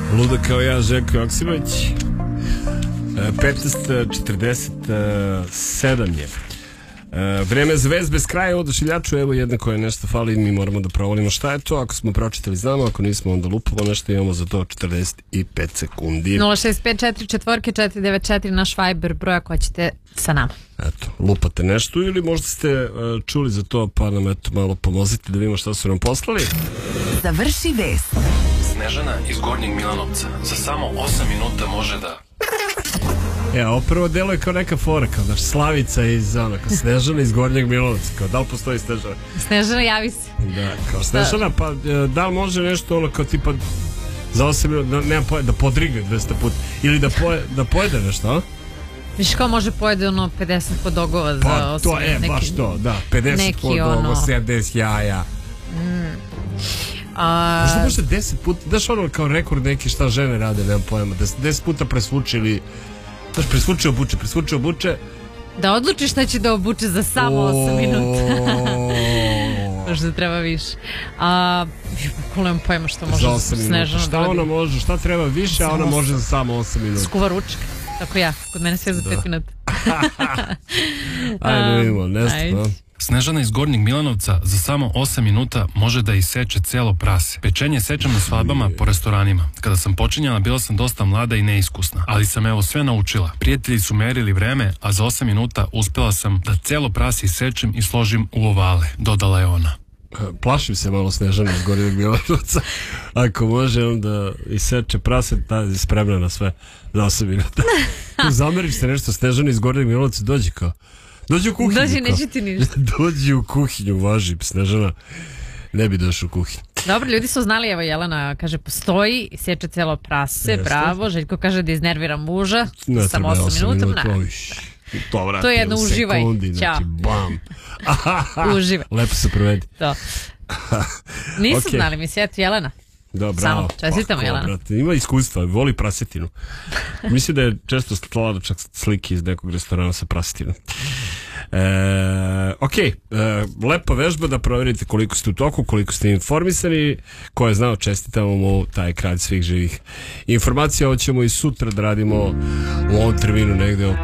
Luda kao ja, Željko Joksimović. 15:47 je. Vreme za vez bez kraja, oduševljaču, evo jedna koja nešto fali, mi moramo da provolimo šta je to, ako smo pročitali znamo, ako nismo onda lupamo nešto, imamo za to 45 sekundi. 0654494 naš Viber broj ako ćete sa nama. Eto, lupate nešto ili možda ste čuli za to pa nam eto malo pomozite da vidimo šta su nam poslali. Završi vest. Snežana iz Gornjeg Milanovca za samo 8 minuta može da... Ovo prvo delo je kao neka fora, kao znaš, Slavica iz onako, Snežana iz Gornjeg Milanovca, kao da li postoji Snežana? Snežana, javi se. Da, kao Snežana, pa da li može nešto ono kao tipa za 8 minuta, nema pojede, da podrigne 200 puta, ili da pojede nešto, a? Viš kao može pojede ono 50 podogova za 8 minuta. Pa to je, baš to, da, 50 podogova, 70 jaja. Možda može 10 puta, daš ono kao rekord neki šta žene rade, nemam pojma, da 10 puta presvuče ili daš presvuče obuče da odlučiš šta će da obuče za samo 8 minuta. Možda treba više. Nemam pojma što može za Snežana. Šta ona može, šta treba više, a ona može za samo 8 minuta. Skuva ručak, tako ja, kod mene sve za 5 minuta. Ajde vidimo, nešto. Snežana iz Gornjeg Milanovca za samo 8 minuta može da iseče celo prase. Pečenje sečem na svadbama po restoranima. Kada sam počinjala bila sam dosta mlada i neiskusna, ali sam evo sve naučila. Prijatelji su merili vreme, a za 8 minuta uspela sam da celo prase isečem i složim u ovale, dodala je ona. Plašim se malo Snežana iz Gornjeg Milanovca. Ako može onda iseče prase, tada je spremna na sve za 8 minuta. Zameriš se nešto, Snežana iz Gornjeg Milanovca dođi kao. Dođi u kuhinju. Dođi, neće ti ništa. Dođi u kuhinju, važi, Snežana. Ne bi došao u kuhinju. Dobro, ljudi su znali, evo Jelena kaže postoji, sječe celo prase, jeste. Bravo. Željko kaže da iznervira muža, samo 8 minuta. To je jedno uživaj. Ćao. Bam. Uživaj. Lepo se provedi. To. Nisu znali mi sjeti Jelena. Da, bravo. Samo, čestitamo Jelena. Brate, ima iskustva, voli prasetinu. Mislim da je često slala čak slike iz nekog restorana sa prasetinom. Lepa vežba da provjerite koliko ste u toku, koliko ste informisani. Ko je znao, čestitamo mu, taj kralj svih živih informacija. Ovo ćemo i sutra da radimo u ovom terminu negde